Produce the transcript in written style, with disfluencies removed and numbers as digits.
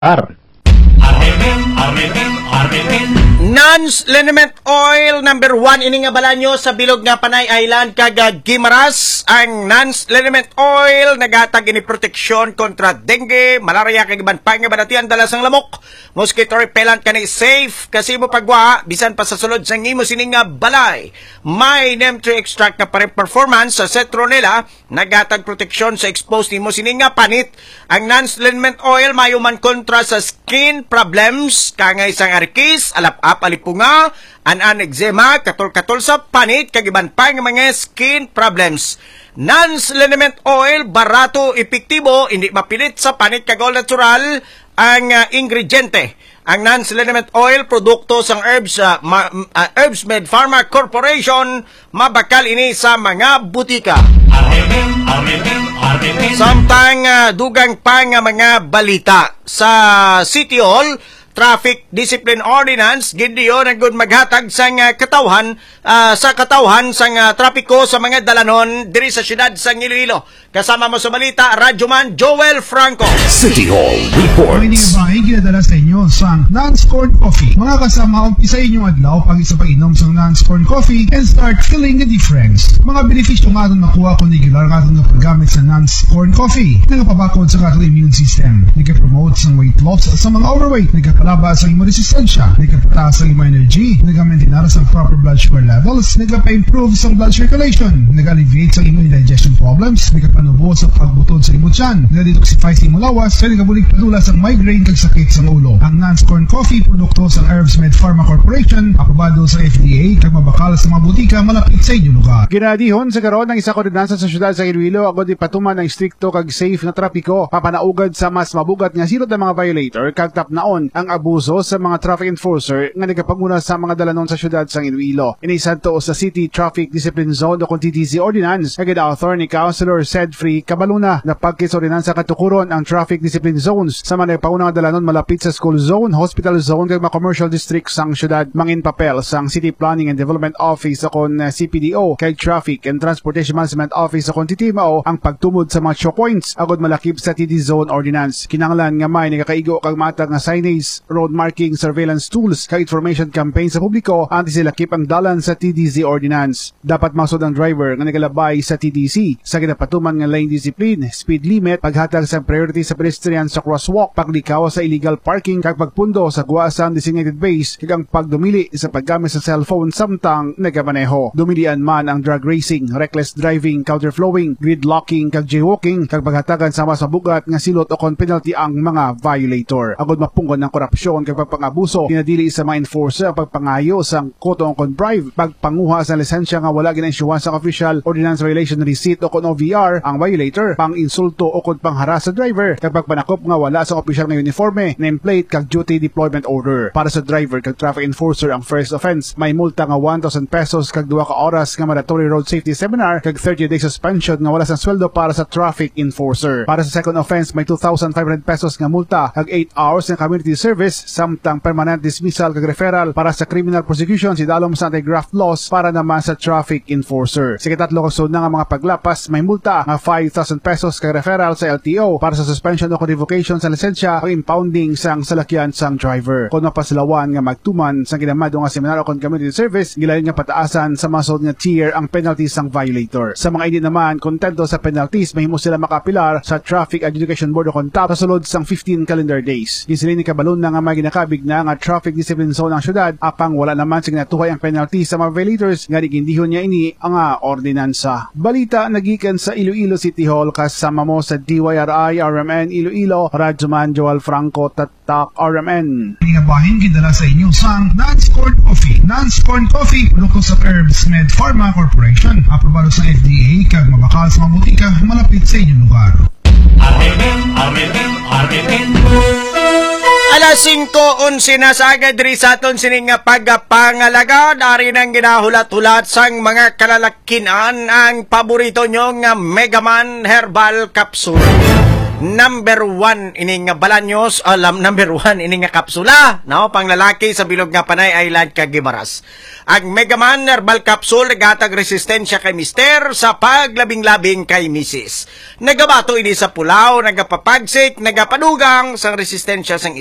Nance liniment oil number 1 ini nga balanyo sa bilog nga Panay Island kag Gimaras. Ang Nance liniment oil nagatag ini proteksyon kontra dengue, malaria kag iban pa nga banatian dalasang lamok. Mosquito repellent kani safe kasi mo pagwa bisan pa sa sulod sa imo sining nga balay. May NEM3 extract nga performance sa citronella nagatag proteksyon sa exposed nimo sining nga panit. Ang Nance liniment oil mayuman kontra sa skin problems kangay sang arikis, alap-ap, alipunga, an eczema, katol-katol sa panit, kagiban pa ng mga skin problems. Nance liniment oil, barato, epektibo, hindi mapilit sa panit kagol natural ang ingrediente. Ang Nance liniment oil, produkto sang Herbs Med Pharma Corporation, mabakal ini sa mga butika. Samtang dugang pa nga mga balita sa City Hall, Traffic Discipline Ordinance gindiyo nagud maghatag sang katawhan sa trapiko sa mga dalanon diri sa siyudad sa Iloilo. Kasama mo sa balita, Radyoman Joel Franco. City Hall reports. May ningabahing ginadala sa inyo sa Nance Corn Coffee. Mga kasama, umpisa inyong adlaw pag isa pag-inom sa Nance Corn Coffee and start feeling the difference. Mga benepisyo nga itong nakuha kung regular nga itong paggamit sa Nance Corn Coffee. Nagapabakod sa katong immune system. Nagka-promote sa weight loss sa mga overweight. Nagkapalaba sa imo resistensya. Nagkapataas sa imo energy. Nagka-maintain sa proper blood sugar levels. Nagka-improve sa blood circulation. Nag-alleviate sa imo indigestion problems. Nagka-panubo sa pagbutod sa imo tiyan. Nag-detoxify sa imo lawas. Nagkabulig padula sa migraine kag sakit sa ulo. Ang Nance Corn Coffee, produkto sa Herbs Med Pharma Corporation, aprobado sa FDA, kag mabakal sa mga butika malapit sa inyong lugar. Ginadihon sa karon ng isa koordinansa sa syudad sa Iloilo, agod ipatuman ng strikto kag safe na trapiko, papanaugad sa mas mabugat nga silot ng mga violator, kag tapnaon ang abuso sa mga traffic enforcer nga nagapanguna sa mga dalanon sa syudad sa Iloilo. Inisan to sa City Traffic Discipline Zone o kung TTZ Ordinance, kag author ni Councilor Cedfrey Cabaluna na pagkis ordinansa katukuron ang traffic discipline zones sa mga nagpaunang dalanon malapit sa school zone, hospital zone, kag mga commercial districts sang syudad. Mangin papel sang City Planning and Development Office akon CPDO, kag Traffic and Transportation Management Office akon TTMO ang pagtumod sa mga choke points agod malakip sa TD Zone Ordinance. Kinanglan nga may nagakaigo kag matag nga signage, road marking, surveillance tools, kag information campaign sa publiko anti silakip ang dalan sa TDZ Ordinance. Dapat masud ang driver nga nagalabay sa TDC sa ginapatuman nga lane discipline, speed limit, paghatag sa priority sa pedestrian sa crosswalk, paglikaw sa illegal parking, kag pagpundo sa guwasan designated base, kag ang pagdumili sa paggamit sa cellphone samtang nagamaneho. Dumilian man ang drug racing, reckless driving, counterflowing, gridlocking, kag jaywalking, kag paghatagan sa mas mabugat nga silot o kon penalty ang mga violator. Agod mapunggon ng korupsyon kag pagpangabuso, pinadili sa mga enforcer ang pagpangayo sang koto o kon bribe, pagpanguha sa lisensya nga wala gina-issuehan sa official ordinance violation receipt o kon OVR ang violator, pang-insulto o kon pangharas sa driver, kag pagpanakop nga wala sa official nga uniforme, nameplate kag duty deployment order. Para sa driver kag traffic enforcer ang first offense, may multa nga 1,000 pesos kag 2 ka oras nga mandatory road safety seminar kag 30 days suspension nga wala sa sweldo para sa traffic enforcer. Para sa second offense, may 2,500 pesos nga multa kag 8 hours nga community service samtang permanent dismissal kag referral. Para sa criminal prosecution, sidalom sa anti-graft laws para naman sa traffic enforcer. Sa katatlo kasunod nga mga paglapas, may multa nga 5,000 pesos kag referral sa LTO. Para sa suspension o revocation sa lisensya o impounding sang salakyan sang driver. Kung mapasilawan nga magtuman sang ginamado nga seminar o community service, gilayon nga pataasan sa masod nga tier ang penalties sang violator. Sa mga hindi naman kontento sa penalties, mahimo sila makapilar sa Traffic Adjudication Board o kontap sa sulod sang 15 calendar days. Gisilin ni Kabalon na nga may ginakabig na nga traffic discipline zone ang syudad, apang wala naman sing natuhay ang penalties sa mga violators nga digindihon niya ini ang ordinansa. Balita nagikan sa Iloilo City Hall, kasama mo sa DYRI RMN Iloilo, Radyoman Joel Franco, Tatak RMN. Ningabahing ginadala sa inyo sa Nance Corn Coffee. Nance Corn Coffee, produkto sa Herbs Med Pharma Corporation, aprobado sa FDA, kag mabakal sa mga butika malapit sa inyong lugar. Alas 5:11 na sa agad rin sa aton sining pagpangalaga. Dari nang ginahulat-hulat sang mga kalalakinan ang paborito nyo nga Megaman Herbal Capsule. number 1 ini nga balanyos, number 1 ini nga kapsula, no, pang lalaki sa bilog nga Panay Island kag Guimaras. Ang Megaman Herbal Capsule nagatag resistensya kay mister sa paglabing-labing kay misis. Nagabato ini sa pulaw, nagapapagsik, nagapadugang sang resistensya sang